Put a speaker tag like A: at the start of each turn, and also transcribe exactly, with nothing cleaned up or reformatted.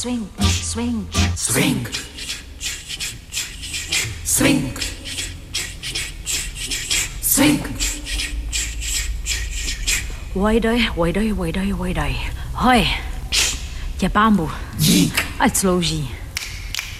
A: Swing, swing,
B: swing, swing, swing.
A: Quay đây, quay đây, quay đây, quay đây. Hoi, je bamboe.
B: Dík.
A: Ať slouží.